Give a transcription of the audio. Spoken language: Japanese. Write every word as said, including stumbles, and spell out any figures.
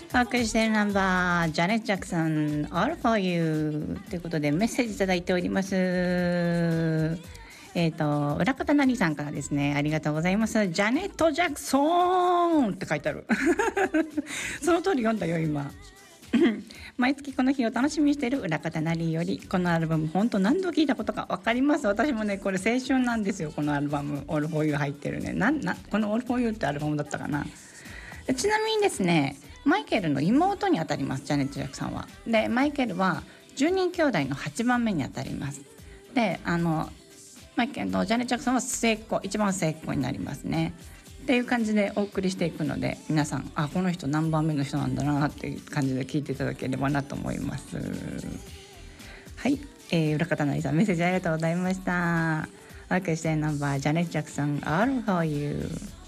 お送りしているナンバージャネット・ジャクソン All for You ということでメッセージいただいております。えっ、ー、と裏方なりさんからですね、ありがとうございます。ジャネット・ジャクソンって書いてあるその通り読んだよ今毎月この日を楽しみにしている裏方なりより、このアルバム本当何度聞いたことか分かります。私もねこれ青春なんですよ。このアルバム All for You 入ってるね。なんなこの All for You ってアルバムだったかな。ちなみにですね、マイケルの妹にあたります、ジャネット・ジャクソンは。でマイケルはじゅうにん兄弟のはちばんめにあたります。であのマイケルのジャネット・ジャクソンは末っ子、一番末っ子になりますねっていう感じでお送りしていくので、皆さんあこの人何番目の人なんだなっていう感じで聞いていただければなと思います。はい、えー、裏方なりさんメッセージありがとうございました。お送りしているナンバージャネット・ジャクソン All for You。